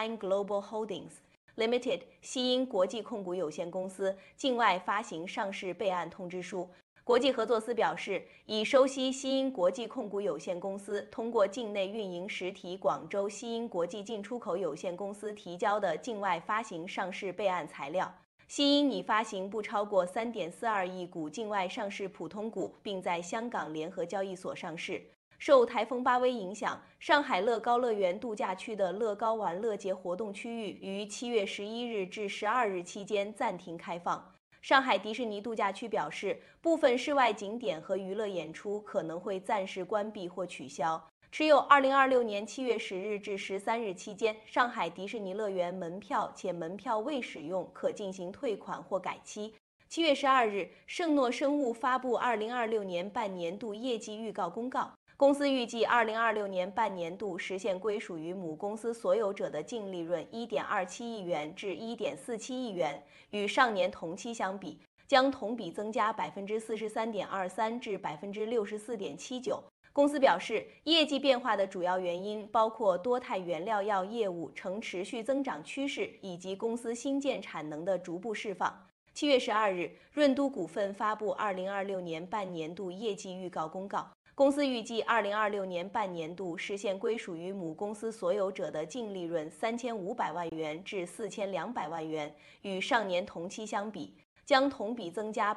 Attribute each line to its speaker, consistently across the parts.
Speaker 1: Shine Global Holdings Limited 西英国际控股有限公司境外发行上市备案通知书。国际合作司表示，已收悉西英国际控股有限公司通过境内运营实体广州西英国际进出口有限公司提交的境外发行上市备案材料。西英拟发行不超过3.42亿股境外上市普通股，并在香港联合交易所上市。受台风巴威影响，上海乐高乐园度假区的乐高玩乐节活动区域于7月11日至12日期间暂停开放。上海迪士尼度假区表示，部分室外景点和娱乐演出可能会暂时关闭或取消。持有2026年7月10日至13日期间上海迪士尼乐园门票且门票未使用，可进行退款或改期。7月12日，圣诺生物发布2026年半年度业绩预告公告。公司预计2026年半年度实现归属于母公司所有者的净利润1.27亿元至1.47亿元，与上年同期相比，将同比增加43.23%至64.79%。公司表示，业绩变化的主要原因包括多肽原料药业务呈持续增长趋势，以及公司新建产能的逐步释放。7月12日，润都股份发布2026年半年度业绩预告公告。公司预计2026年半年度实现归属于母公司所有者的净利润3500万元至4200万元，与上年同期相比，将同比增加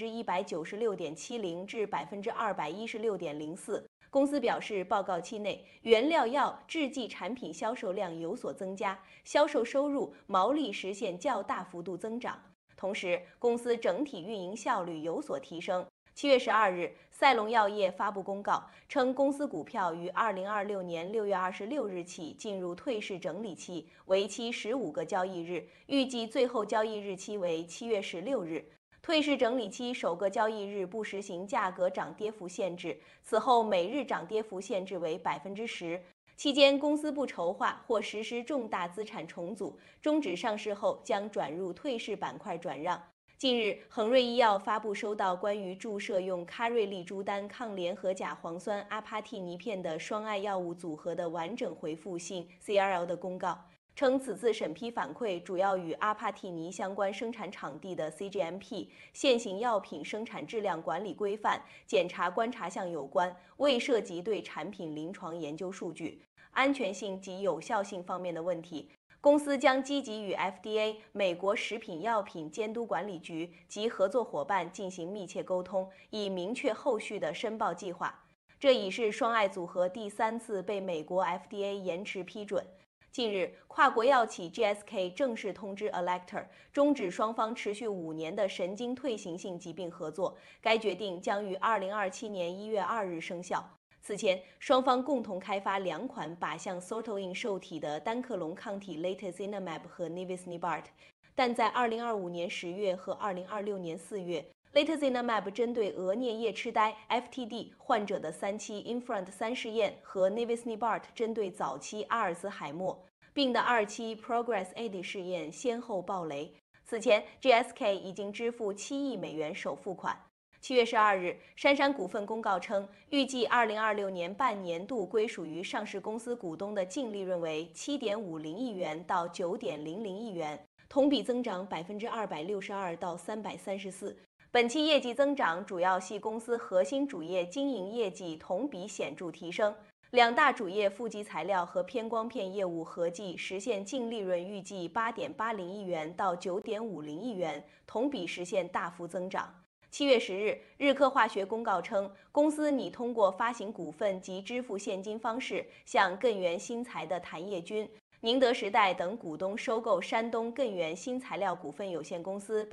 Speaker 1: 196.70%至216.04%。公司表示，报告期内，原料药制剂产品销售量有所增加，销售收入、毛利实现较大幅度增长。同时，公司整体运营效率有所提升。7月12日，赛隆药业发布公告称，公司股票于2026年6月26日起进入退市整理期，为期15个交易日，预计最后交易日期为7月16日。退市整理期首个交易日不实行价格涨跌幅限制，此后每日涨跌幅限制为10%。期间，公司不筹划或实施重大资产重组，终止上市后将转入退市板块转让。近日，恒瑞医药发布收到关于注射用卡瑞利珠丹抗联合甲磺酸阿帕替尼片的双肽药物组合的完整回复性 CRL 的公告，称此次审批反馈主要与阿帕替尼相关生产场地的 CGMP 现行药品生产质量管理规范检查观察项有关，未涉及对产品临床研究数据、安全性及有效性方面的问题。公司将积极与 FDA 美国食品药品监督管理局及合作伙伴进行密切沟通，以明确后续的申报计划。这已是双肽组合第3次被美国 FDA 延迟批准。近日，跨国药企 GSK 正式通知 Alector 终止双方持续5年的神经退行性疾病合作，该决定将于2027年1月2日生效。此前，双方共同开发2款靶向 sortoin 受体的单克隆抗体 Latozinemab 和 Nivisnibart， 但在2025年10月和2026年4月，Latozinemab 针对额颞叶痴呆 （FTD） 患者的3期 INFRONT-3试验和 Nivisnibart 针对早期阿尔兹海默病的2期 PROGRESS-AD 试验先后爆雷。此前 ，GSK 已经支付7亿美元首付款。7月12日，杉杉股份公告称，预计2026年半年度归属于上市公司股东的净利润为7.50亿元到9.00亿元，同比增长262%到334%。本期业绩增长主要系公司核心主业经营业绩同比显著提升，两大主业负极材料和偏光片业务合计实现净利润预计8.80亿元到9.50亿元，同比实现大幅增长。7月10日，日科化学公告称，公司拟通过发行股份及支付现金方式，向艮元新材的谭业军、宁德时代等股东收购山东艮元新材料股份有限公司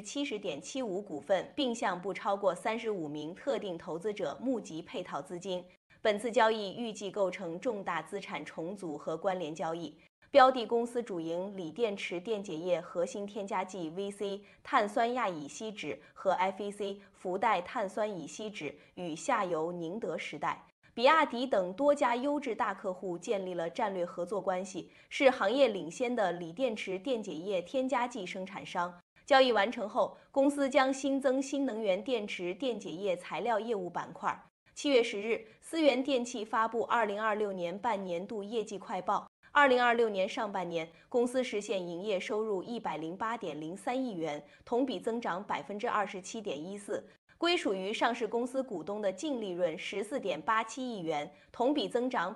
Speaker 1: 70.75%股份，并向不超过35名特定投资者募集配套资金。本次交易预计构成重大资产重组和关联交易。标的公司主营锂电池电解液核心添加剂 VC 碳酸亚乙烯酯和 FEC 氟代碳酸乙烯酯，与下游宁德时代、比亚迪等多家优质大客户建立了战略合作关系，是行业领先的锂电池电解液添加剂生产商。交易完成后，公司将新增新能源电池电解液材料业务板块。7月10日，思源电器发布2026年半年度业绩快报。 2026年上半年，公司实现营业收入108.03亿元，同比增长27.14%。归属于上市公司股东的净利润14.87亿元，同比增长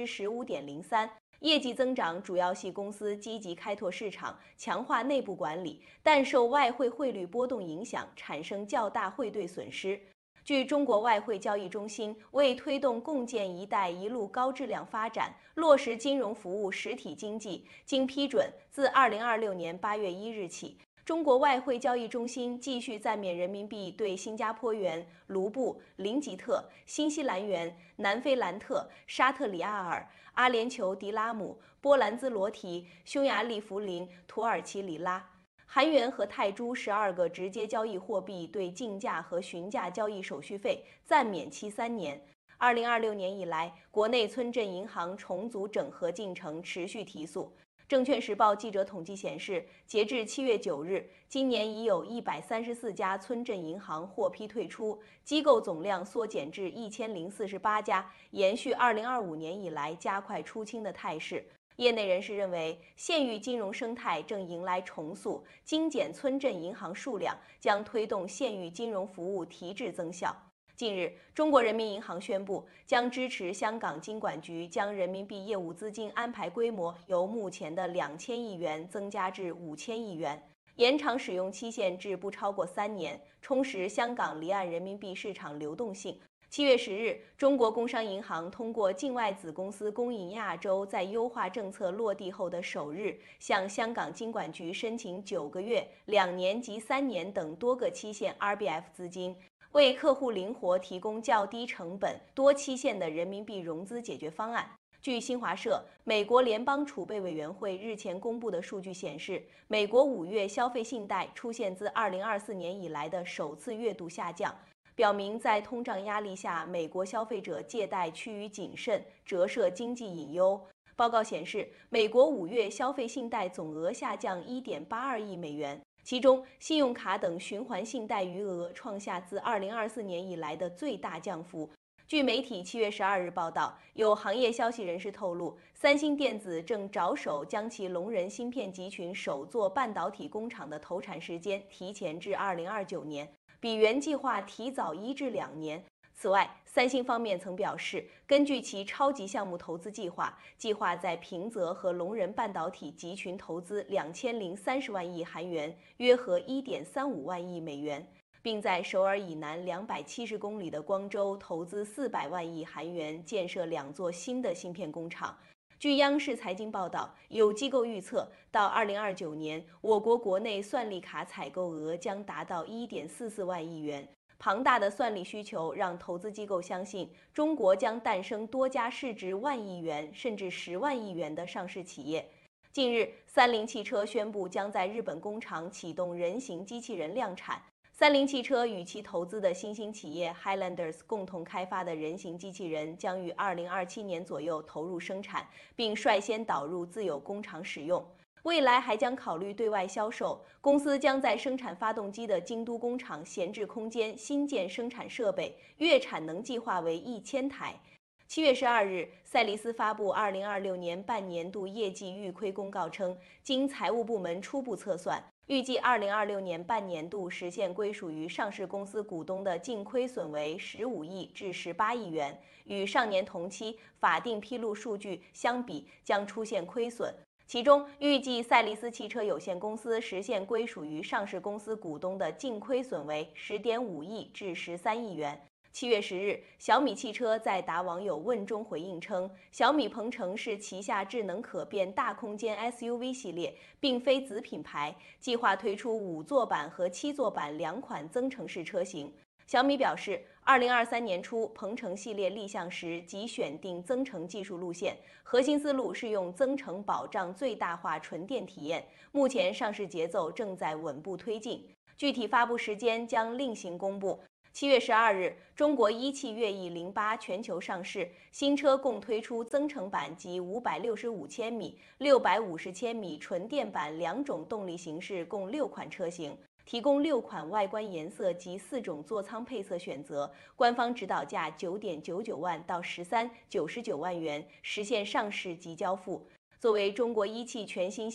Speaker 1: 15.03%。业绩增长主要系公司积极开拓市场，强化内部管理，但受外汇汇率波动影响，产生较大汇兑损失。据中国外汇交易中心为推动共建“一带一路”高质量发展，落实金融服务实体经济，经批准，自2026年8月1日起，中国外汇交易中心继续暂免人民币对新加坡元、卢布、林吉特、新西兰元、南非兰特、沙特里亚尔、阿联酋迪拉姆、波兰兹罗提、匈牙利福林、土耳其里拉、韩元和泰铢12个直接交易货币对竞价和询价交易手续费暂免期3年。2026年以来，国内村镇银行重组整合进程持续提速。证券时报记者统计显示，截至7月9日，今年已有134家村镇银行获批退出，机构总量缩减至1048家，延续2025年以来加快出清的态势。业内人士认为，县域金融生态正迎来重塑，精简村镇银行数量将推动县域金融服务提质增效。近日，中国人民银行宣布，将支持香港金管局将人民币业务资金安排规模由目前的2000亿元增加至5000亿元，延长使用期限至不超过3年，充实香港离岸人民币市场流动性。7月10日，中国工商银行通过境外子公司工银亚洲在优化政策落地后的首日，向香港金管局申请9个月、2年及3年等多个期限 RBF 资金，为客户灵活提供较低成本、多期限的人民币融资解决方案。据新华社，美国联邦储备委员会日前公布的数据显示，美国5月消费信贷出现自2024年以来的首次月度下降，表明在通胀压力下，美国消费者借贷趋于谨慎，折射经济隐忧。报告显示，美国5月消费信贷总额下降1.82亿美元，其中信用卡等循环信贷余额创下自2024年以来的最大降幅。据媒体7月12日报道，有行业消息人士透露，三星电子正着手将其龙仁芯片集群首座半导体工厂的投产时间提前至2029年，比原计划提早1至2年。此外，三星方面曾表示，根据其超级项目投资计划，计划在平泽和龙仁半导体集群投资2030万亿韩元，约合1.35万亿美元，并在首尔以南270公里的光州投资400万亿韩元，建设2座新的芯片工厂。据央视财经报道，有机构预测，到2029年，我国国内算力卡采购额将达到1.44万亿元。庞大的算力需求让投资机构相信，中国将诞生多家市值1万亿元甚至10万亿元的上市企业。近日，三菱汽车宣布将在日本工厂启动人形机器人量产。三菱汽车与其投资的新兴企业 Highlanders 共同开发的人形机器人将于2027年左右投入生产，并率先导入自有工厂使用。未来还将考虑对外销售。公司将在生产发动机的京都工厂闲置空间新建生产设备，月产能计划为1000台。7月12日，赛力斯发布2026年半年度业绩预亏公告称，经财务部门初步测算，预计2026年半年度实现归属于上市公司股东的净亏损为15亿至18亿元，与上年同期法定披露数据相比将出现亏损。其中，预计赛力斯汽车有限公司实现归属于上市公司股东的净亏损为10.5亿至13亿元。7月10日，小米汽车在答网友问中回应称，小米鹏程是旗下智能可变大空间 SUV 系列，并非子品牌，计划推出5座版和7座版2款增程式车型。小米表示，2023年初鹏程系列立项时即选定增程技术路线，核心思路是用增程保障最大化纯电体验。目前上市节奏正在稳步推进，具体发布时间将另行公布。7月12日，中国一汽悦翼08全球上市，新车共推出增程版及565千米、650千米纯电版2种动力形式，共6款车型。提供6款外观颜色及4种座舱配色选择，官方指导价9.99万到13.99万元，实现上市即交付。 作为中国一汽全新